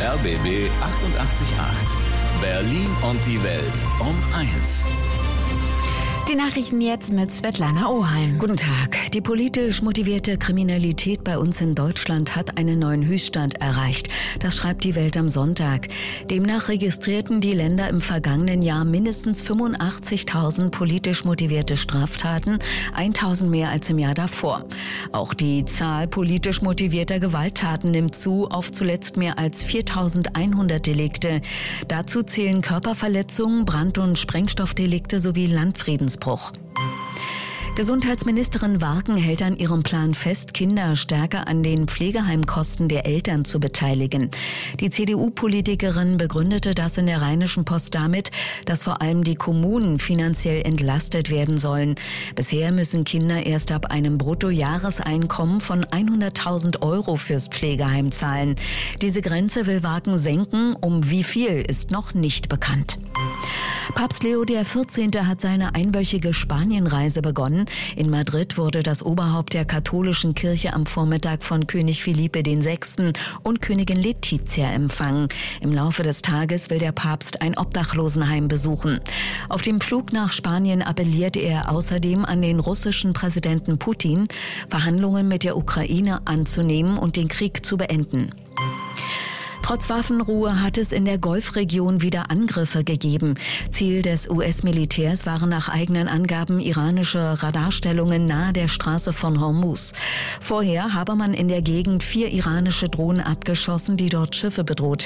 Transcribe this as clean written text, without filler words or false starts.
RBB 88.8. Berlin und die Welt um 1. Die Nachrichten jetzt mit Svetlana Oheim. Guten Tag. Die politisch motivierte Kriminalität bei uns in Deutschland hat einen neuen Höchststand erreicht. Das schreibt die Welt am Sonntag. Demnach registrierten die Länder im vergangenen Jahr mindestens 85.000 politisch motivierte Straftaten, 1.000 mehr als im Jahr davor. Auch die Zahl politisch motivierter Gewalttaten nimmt zu, auf zuletzt mehr als 4.100 Delikte. Dazu zählen Körperverletzungen, Brand- und Sprengstoffdelikte sowie Landfriedensbruch. Gesundheitsministerin Warken hält an ihrem Plan fest, Kinder stärker an den Pflegeheimkosten der Eltern zu beteiligen. Die CDU-Politikerin begründete das in der Rheinischen Post damit, dass vor allem die Kommunen finanziell entlastet werden sollen. Bisher müssen Kinder erst ab einem Bruttojahreseinkommen von 100.000 Euro fürs Pflegeheim zahlen. Diese Grenze will Warken senken, um wie viel ist noch nicht bekannt. Papst Leo XIV. Hat seine einwöchige Spanienreise begonnen. In Madrid wurde das Oberhaupt der katholischen Kirche am Vormittag von König Felipe VI. Und Königin Letizia empfangen. Im Laufe des Tages will der Papst ein Obdachlosenheim besuchen. Auf dem Flug nach Spanien appellierte er außerdem an den russischen Präsidenten Putin, Verhandlungen mit der Ukraine anzunehmen und den Krieg zu beenden. Trotz Waffenruhe hat es in der Golfregion wieder Angriffe gegeben. Ziel des US-Militärs waren nach eigenen Angaben iranische Radarstellungen nahe der Straße von Hormuz. Vorher habe man in der Gegend 4 iranische Drohnen abgeschossen, die dort Schiffe bedroht